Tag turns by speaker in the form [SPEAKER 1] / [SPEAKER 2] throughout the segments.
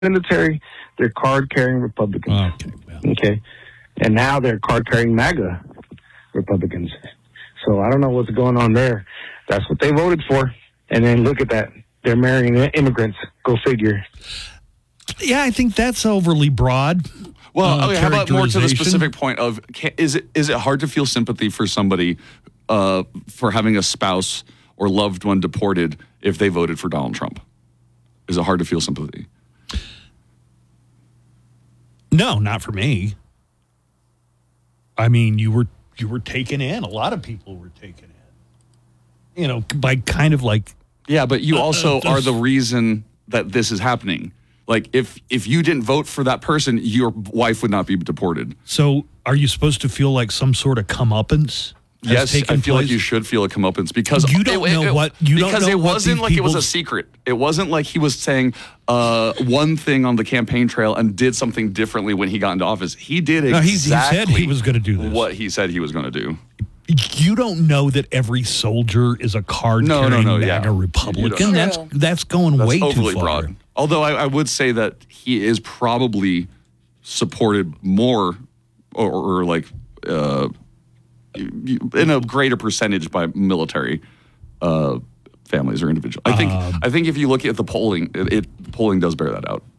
[SPEAKER 1] military, they're card-carrying Republicans.
[SPEAKER 2] Okay. Well.
[SPEAKER 1] Okay. And now they're card-carrying MAGA Republicans. So I don't know what's going on there. That's what they voted for. And then look at that. They're marrying immigrants. Go figure.
[SPEAKER 2] Yeah, I think that's overly broad.
[SPEAKER 3] Well, okay, how about more to the specific point of, is it hard to feel sympathy for somebody for having a spouse or loved one deported if they voted for Donald Trump? Is it hard to feel sympathy?
[SPEAKER 2] No, not for me. I mean, you were taken in. A lot of people were taken in. You know, by kind of like...
[SPEAKER 3] Yeah, but you also are the reason that this is happening. Like, if you didn't vote for that person, your wife would not be deported.
[SPEAKER 2] So, are you supposed to feel like some sort of comeuppance?
[SPEAKER 3] Yes, I feel like you should feel a comeuppance because
[SPEAKER 2] you don't know what you don't know.
[SPEAKER 3] Because it
[SPEAKER 2] what
[SPEAKER 3] wasn't like it was a secret. It wasn't like he was saying one thing on the campaign trail and did something differently when he got into office. He did exactly.
[SPEAKER 2] He said he was going to do this.
[SPEAKER 3] What he said he was going to do.
[SPEAKER 2] You don't know that every soldier is a card-carrying MAGA Republican. That's going way too far.
[SPEAKER 3] Broad. Although I would say that he is probably supported more or like in a greater percentage by military families or individuals. I think if you look at the polling, the polling does bear that out.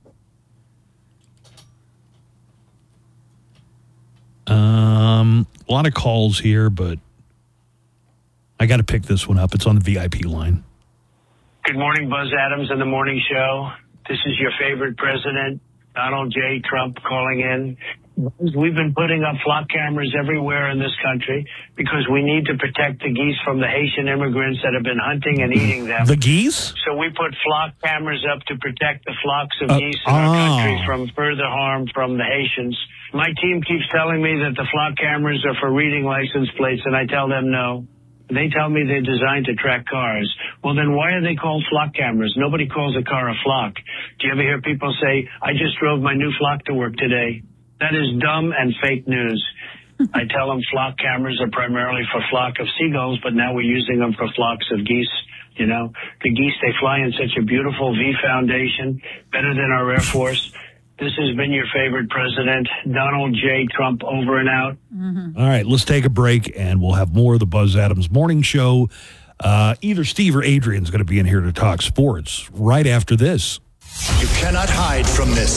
[SPEAKER 2] A lot of calls here, but I got to pick this one up. It's on the VIP line.
[SPEAKER 4] Good morning, Buzz Adams and the Morning Show. This is your favorite president, Donald J. Trump, calling in. We've been putting up flock cameras everywhere in this country because we need to protect the geese from the Haitian immigrants that have been hunting and eating them.
[SPEAKER 2] The geese?
[SPEAKER 4] So we put flock cameras up to protect the flocks of geese in our country from further harm from the Haitians. My team keeps telling me that the flock cameras are for reading license plates, and I tell them no. They tell me they're designed to track cars. Well, then why are they called flock cameras? Nobody calls a car a flock. Do you ever hear people say, I just drove my new flock to work today? That is dumb and fake news. I tell them flock cameras are primarily for flock of seagulls, but now we're using them for flocks of geese. You know, the geese, they fly in such a beautiful V foundation, better than our Air Force. This has been your favorite president, Donald J. Trump, over and out.
[SPEAKER 2] Mm-hmm. All right, let's take a break, and we'll have more of the Buzz Adams Morning Show. Either Steve or Adrian's going to be in here to talk sports right after this.
[SPEAKER 5] You cannot hide from this.